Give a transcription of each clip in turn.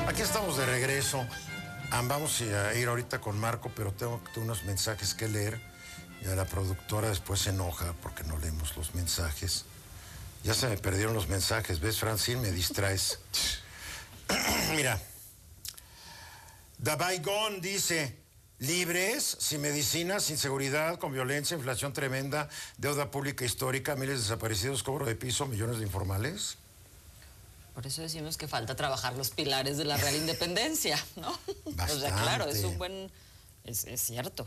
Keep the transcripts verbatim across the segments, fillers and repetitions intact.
Aquí estamos de regreso. Vamos a ir ahorita con Marco, pero tengo unos mensajes que leer. Ya la productora después se enoja porque no leemos los mensajes. Ya se me perdieron los mensajes. ¿Ves, Francine? Me distraes. Mira. Dabaigón dice: libres, sin medicinas, sin seguridad, con violencia, inflación tremenda, deuda pública histórica, miles de desaparecidos, cobro de piso, millones de informales. Por eso decimos que falta trabajar los pilares de la real independencia, ¿no? Bastante. O sea, claro, es un buen... Es, es cierto.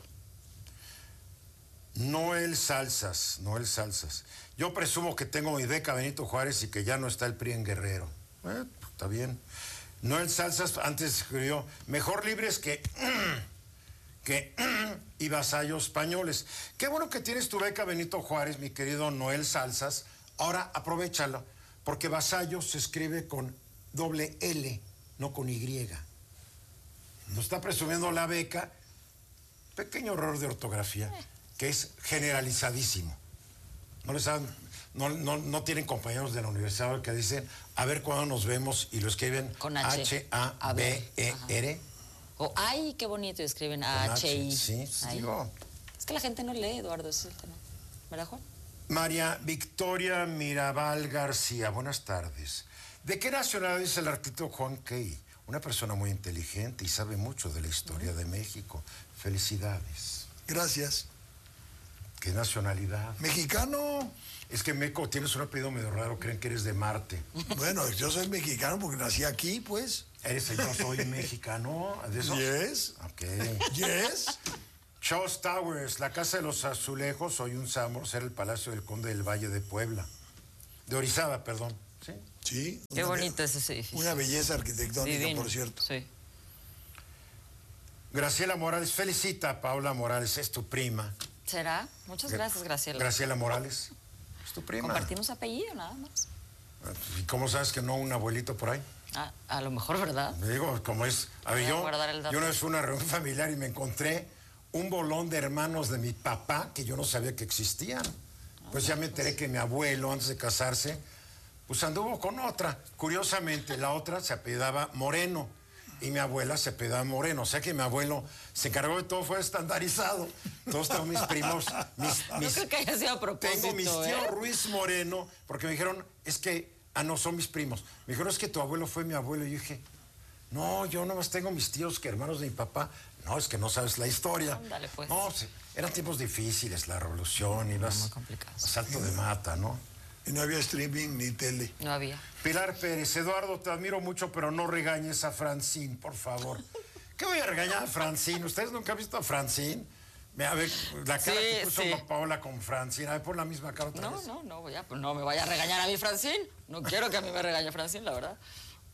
Noel Salsas, Noel Salsas. Yo presumo que tengo mi beca Benito Juárez y que ya no está el P R I en Guerrero. Eh, está bien. Noel Salsas antes escribió: mejor libres que... que y vasallos españoles. Qué bueno que tienes tu beca Benito Juárez, mi querido Noel Salsas. Ahora aprovéchala, porque vasallos se escribe con doble L, no con Y. Nos está presumiendo la beca. Pequeño error de ortografía, que es generalizadísimo. No les han, no, no, no tienen compañeros de la universidad que dicen: a ver cuándo nos vemos, y lo escriben con H. H A B E R. O ay, qué bonito, y escriben H I. Sí, digo. Es que la gente no lee, Eduardo, ese es el tema. ¿Verdad, Juan? María Victoria Mirabal García, buenas tardes. ¿De qué nacionalidad es el arquitecto Juan Key? Una persona muy inteligente y sabe mucho de la historia de México. Felicidades. Gracias. ¿Qué nacionalidad? Mexicano. Es que, Meco, tienes un apellido medio raro, creen que eres de Marte. Bueno, yo soy mexicano porque nací aquí, pues. Eres el yo soy mexicano, ¿de eso? Yes. Ok. Yes. Charles Towers, la Casa de los Azulejos, hoy un Samos, era el Palacio del Conde del Valle de Puebla. De Orizaba, perdón. Sí. Sí. Qué bonito es ese edificio. Una belleza arquitectónica, Divino, por cierto. Sí. Graciela Morales, felicita a Paula Morales, es tu prima. ¿Será? Muchas gracias, Graciela. Graciela Morales, es tu prima. Compartimos apellido, nada más. ¿Y cómo sabes que no un abuelito por ahí? Ah, a lo mejor, ¿verdad? Me digo, como es... A ver, Voy a yo, guardar el dato. yo una vez fui a una reunión familiar y me encontré un bolón de hermanos de mi papá que yo no sabía que existían. Pues ya me enteré que mi abuelo, antes de casarse, pues anduvo con otra. Curiosamente, la otra se apellidaba Moreno y mi abuela se apellidaba Moreno. O sea que mi abuelo se encargó de todo, fue estandarizado. Todos tengo mis primos. Mis, No mis, creo que haya sido a propósito. Tengo mis tíos ¿eh? Ruiz Moreno, porque me dijeron, es que... Ah, no, son mis primos. Me dijeron, es que tu abuelo fue mi abuelo. Y yo dije, no, yo nomás tengo mis tíos que hermanos de mi papá. No, es que no sabes la historia. Ándale, pues. No, sí, eran tiempos difíciles, la revolución, ibas muy complicados. a salto de mata, ¿no? Y no había streaming ni tele. No había. Pilar Pérez, Eduardo, te admiro mucho, pero no regañes a Francine, por favor. ¿Qué voy a regañar a Francine? ¿Ustedes nunca han visto a Francine? A ver, la cara Sí, que puso sí. Paola con Francine. A ver, pon la misma cara otra No, vez. no, no, ya, pues no me vaya a regañar a mí, Francine. No quiero que a mí me regañe Francine, la verdad.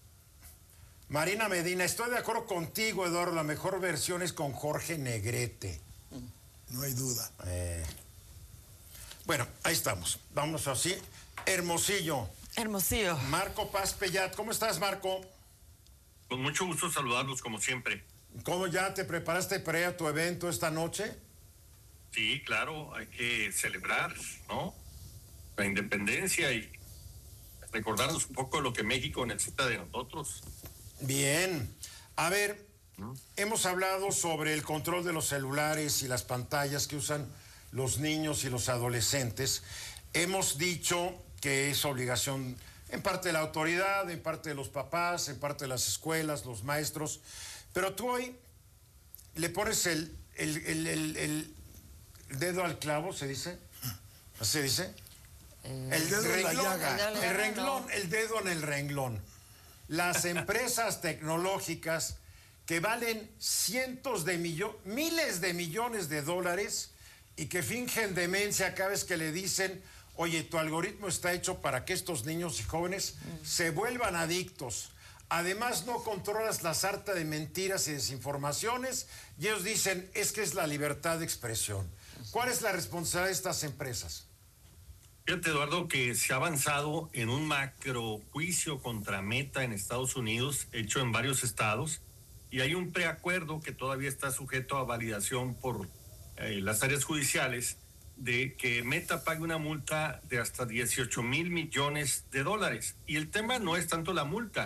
Marina Medina, estoy de acuerdo contigo, Eduardo. La mejor versión es con Jorge Negrete. No hay duda. Eh, bueno, ahí estamos. Vámonos así. Hermosillo. Hermosillo. Marco Paz Pellat. ¿Cómo estás, Marco? Con mucho gusto saludarlos, como siempre. ¿Cómo ya te preparaste para ir a tu evento esta noche? Sí, claro, hay que celebrar, ¿no? La independencia y recordarnos un poco lo que México necesita de nosotros. Bien. A ver, ¿Mm? hemos hablado sobre el control de los celulares y las pantallas que usan los niños y los adolescentes. Hemos dicho que es obligación en parte de la autoridad, en parte de los papás, en parte de las escuelas, los maestros. Pero tú hoy le pones el, el, el, el, el dedo al clavo, ¿se dice? ¿Así se dice? El, el dedo en la llaga. El renglón, el dedo en el renglón. Las empresas tecnológicas que valen cientos de millones, miles de millones de dólares y que fingen demencia cada vez que le dicen, oye, tu algoritmo está hecho para que estos niños y jóvenes mm. se vuelvan adictos. Además, no controlas la sarta de mentiras y desinformaciones y ellos dicen, es que es la libertad de expresión. ¿Cuál es la responsabilidad de estas empresas? Fíjate, Eduardo, que se ha avanzado en un macro juicio contra Meta en Estados Unidos, hecho en varios estados, y hay un preacuerdo que todavía está sujeto a validación por eh, las áreas judiciales de que Meta pague una multa de hasta dieciocho mil millones de dólares. Y el tema no es tanto la multa,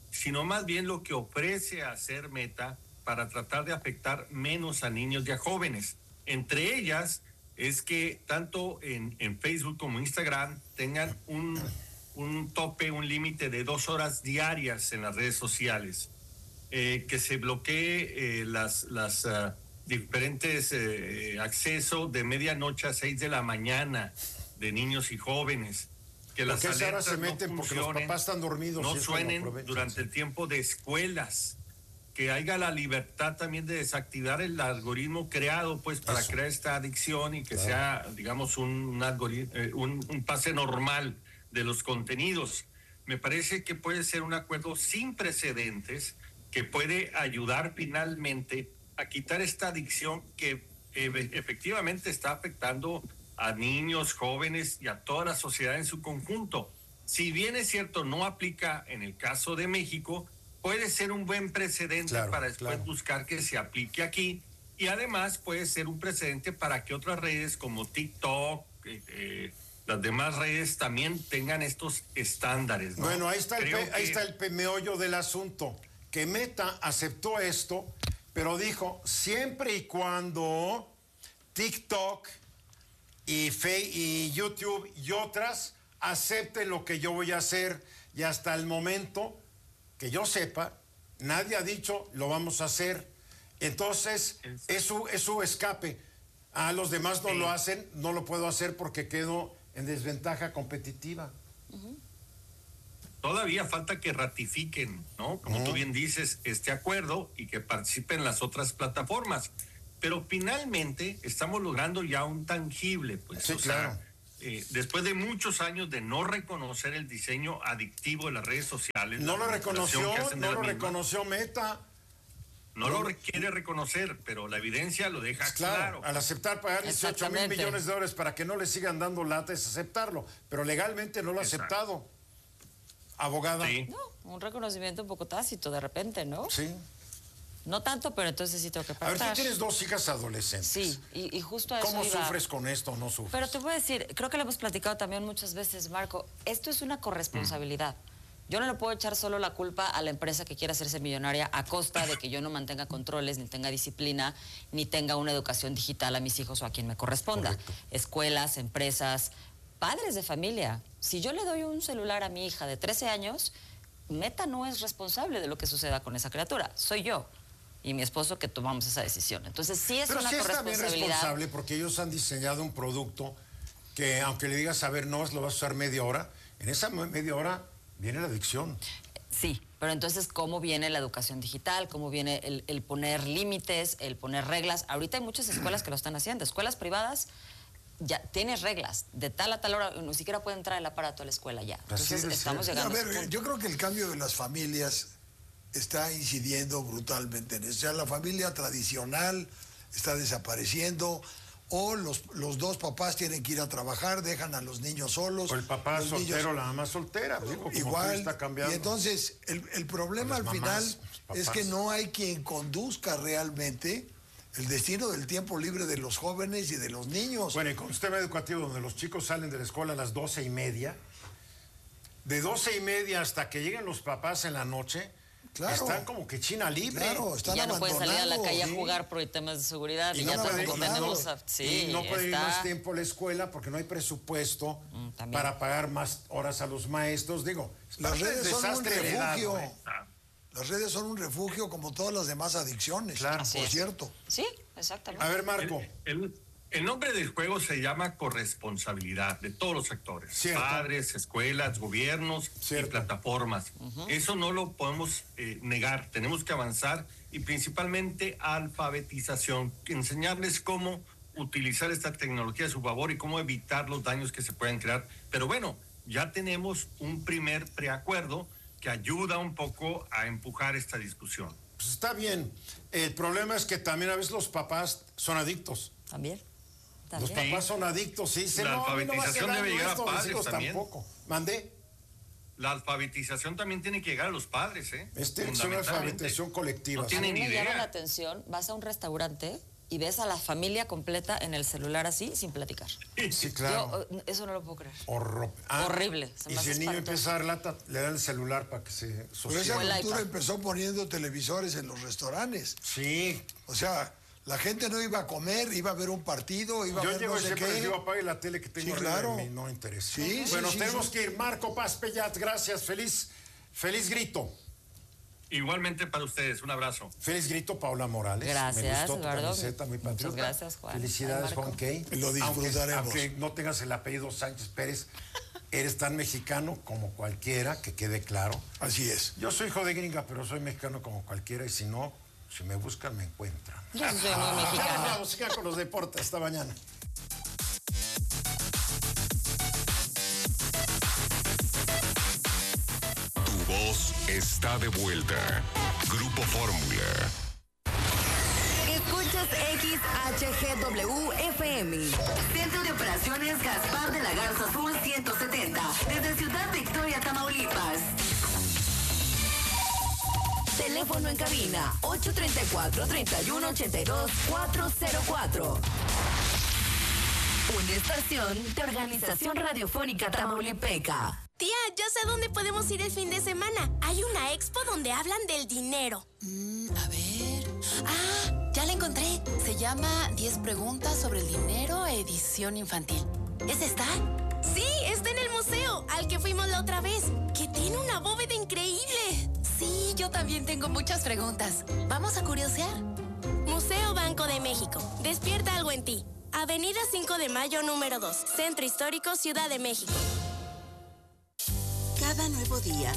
sino más bien lo que ofrece hacer Meta para tratar de afectar menos a niños y a jóvenes. Entre ellas es que tanto en, en Facebook como Instagram tengan un, un tope, un límite de dos horas diarias en las redes sociales, eh, que se bloquee eh, las, las uh, diferentes eh, accesos de medianoche a seis de la mañana de niños y jóvenes, que las ¿Por qué ahora alertas se meten? no Porque los papás están dormidos. no y eso suenen lo aprovechan, durante sí. el tiempo de escuelas, que haya la libertad también de desactivar el algoritmo creado pues para Eso. crear esta adicción y que Claro. sea, digamos, un, un, algoritmo, eh, un, un pase normal de los contenidos. Me parece que puede ser un acuerdo sin precedentes que puede ayudar finalmente a quitar esta adicción que eh, efectivamente está afectando a niños, jóvenes y a toda la sociedad en su conjunto. Si bien es cierto, no aplica en el caso de México, puede ser un buen precedente Claro, para después claro. buscar que se aplique aquí, y además puede ser un precedente para que otras redes como TikTok, eh, eh, las demás redes también tengan estos estándares, ¿no? Bueno, ahí está, el Creo pe- ahí que- está el pe- meollo del asunto, que Meta aceptó esto, pero dijo, siempre y cuando TikTok y, Fe- y YouTube y otras acepten lo que yo voy a hacer, y hasta el momento que yo sepa, nadie ha dicho lo vamos a hacer. Entonces, es su, es su escape. A los demás no Sí. lo hacen, no lo puedo hacer porque quedo en desventaja competitiva. Todavía falta que ratifiquen, ¿no? Como Uh-huh. tú bien dices, este acuerdo y que participen las otras plataformas. Pero finalmente estamos logrando ya un tangible, pues. Sí, o sea, claro. eh, después de muchos años de no reconocer el diseño adictivo de las redes sociales. No la lo manipulación reconoció, que hacen de no la lo misma, reconoció Meta. No lo quiere reconocer, pero la evidencia lo deja Pues claro, claro. al aceptar pagar dieciocho mil Exactamente. millones de dólares para que no le sigan dando lata es aceptarlo, pero legalmente no lo ha Exacto. aceptado. Abogada. Sí. No, un reconocimiento un poco tácito de repente, ¿no? Sí. No tanto, pero entonces sí tengo que A ver, pactar. tú tienes dos hijas adolescentes. Sí, y, y justo a eso ¿Cómo iba. sufres con esto o no sufres? Pero te voy a decir, creo que lo hemos platicado también muchas veces, Marco, esto es una corresponsabilidad. Yo no le puedo echar solo la culpa a la empresa que quiera hacerse millonaria a costa de que yo no mantenga controles, ni tenga disciplina, ni tenga una educación digital a mis hijos o a quien me corresponda. Correcto. Escuelas, empresas, padres de familia. Si yo le doy un celular a mi hija de trece años, Meta no es responsable de lo que suceda con esa criatura, soy yo y mi esposo que tomamos esa decisión. Entonces sí es Pero una sí es también corresponsabilidad. responsable porque ellos han diseñado un producto que aunque le digas, a ver, no, lo vas a usar media hora, en esa me- media hora viene la adicción. Sí, pero entonces, ¿cómo viene la educación digital? ¿Cómo viene el, el poner límites, el poner reglas? Ahorita hay muchas escuelas que lo están haciendo. Escuelas privadas, ya tienes reglas. De tal a tal hora, ni siquiera puede entrar el aparato a la escuela ya. Así Entonces, debe estamos ser. llegando A a ese ver, punto. yo creo que el cambio de las familias está incidiendo brutalmente en eso. O sea, la familia tradicional está desapareciendo, o los, los dos papás tienen que ir a trabajar, dejan a los niños solos. O el papá los soltero, niños- la mamá soltera. Digo, como tú Igual, está cambiando. y entonces el, el problema Con al las mamás, final los es papás. que no hay quien conduzca realmente el destino del tiempo libre de los jóvenes y de los niños. Bueno, y con un sistema educativo donde los chicos salen de la escuela a las doce y media, de doce y media hasta que lleguen los papás en la noche, Claro. están como que China libre. Claro, están Ya no pueden salir a la abandonados, calle a sí. jugar por temas de seguridad. Y, Y ya no puede, tampoco y no- tenemos... a- sí, y no puede ir está- más tiempo a la escuela porque no hay presupuesto Mm, también. para pagar más horas a los maestros. Digo, es Las parte del redes son un desastre heredado, refugio. ¿eh? Ah, Las redes son un refugio como todas las demás adicciones, Claro. Así por es. cierto. Sí, exactamente. A ver, Marco. El, el- el nombre del juego se llama corresponsabilidad de todos los actores. Cierto. Padres, escuelas, gobiernos Cierto. y plataformas. Eso no lo podemos eh, negar. Tenemos que avanzar y principalmente alfabetización, enseñarles cómo utilizar esta tecnología a su favor y cómo evitar los daños que se pueden crear. Pero bueno, ya tenemos un primer preacuerdo que ayuda un poco a empujar esta discusión. Pues está bien. El problema es que también a veces los papás son adictos. También. Los También. papás son adictos y dicen, La no, a mí no me hace alfabetización daño debe llegar a esto, mis padres hijos también. tampoco. Mandé. La alfabetización también tiene que llegar a los padres, ¿eh? Este es una Fundamentalmente. alfabetización colectiva. No A sí. mí tienen me llama la idea. atención, vas a un restaurante y ves a la familia completa en el celular así, sin platicar. Sí, claro. Yo, eso no lo puedo creer. Horror- ah, Horrible. Se y me si hace el niño espantoso. empieza a dar lata, le da el celular para que se Pero sostiene. esa O el cultura iPad. empezó poniendo televisores en los restaurantes. Sí. O sea, la gente no iba a comer, iba a ver un partido, iba Yo a ver llego no y sé siempre les qué. digo, apague la tele que tengo Sí, arriba claro. de mí, no me interesa. Sí, sí, bueno, sí, tenemos sí. que ir. Marco Paz Pellat, gracias. Feliz, feliz grito. Igualmente para ustedes, un abrazo. Feliz grito, Paula Morales. Gracias, Me gustó tu Eduardo. camiseta, muy Muchas patriota. gracias, Juan. Felicidades, Ay, Marco. Juan Key. Lo disfrutaremos. Aunque, aunque no tengas el apellido Sánchez Pérez, eres tan mexicano como cualquiera, que quede claro. Así es. Yo soy hijo de gringa, pero soy mexicano como cualquiera, y si no, si me buscan, me encuentran. Yo sí soy muy Ya nos mexicana. vamos, sigan con los deportes. Hasta mañana. Tu voz está de vuelta. Grupo Fórmula. Escuchas X H G W F M. Centro de Operaciones Gaspar de la Garza Sur ciento setenta. Desde Ciudad Victoria, Tamaulipas. Teléfono en cabina ocho tres cuatro, tres uno ocho dos, cuatro cero cuatro. Una estación de Organización Radiofónica Tamaulipeca. Tía, ya sé dónde podemos ir el fin de semana. Hay una expo donde hablan del dinero. Mm, a ver. Ah, ya la encontré. Se llama diez preguntas sobre el dinero, edición infantil. ¿Es esta? Sí, está en el museo, al que fuimos la otra vez, que tiene una bóveda increíble. Sí, yo también tengo muchas preguntas. ¿Vamos a curiosear? Museo Banco de México. Despierta algo en ti. Avenida cinco de mayo, número dos. Centro Histórico, Ciudad de México. Cada nuevo día